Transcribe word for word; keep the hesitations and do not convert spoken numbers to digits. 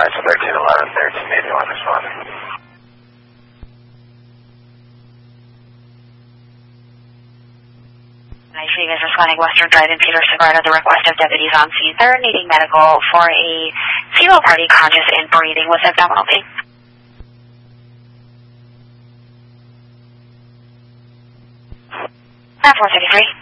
That's thirteen eleven, thirteen eighty-one responding. I see you guys responding Western Drive in Peter Cigar at the request of deputies on scene. They're needing medical for a female party conscious and breathing with abdominal pain. Nine four thirty-three.